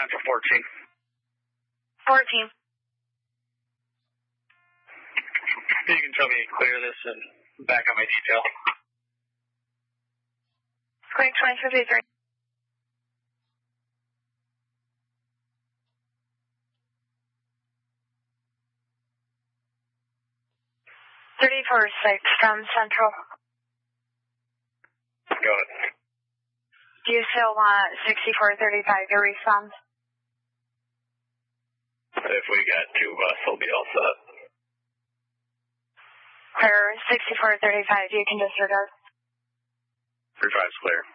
Central 14. 14. You can tell me to clear this and back up my detail. Square 2053. 34-6 from Central. Go ahead. Do you still want 6435 to respond? If we got two of us, we'll be all set. Clear 6435, you can disregard. 35's clear.